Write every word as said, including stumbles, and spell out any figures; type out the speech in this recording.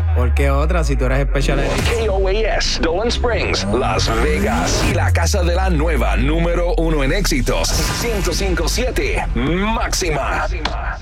¿Por qué otra si tú eres especial? K O A S, Dolan Springs, Las Vegas. Y la casa de la nueva número uno en éxitos. ciento cinco punto siete Máxima.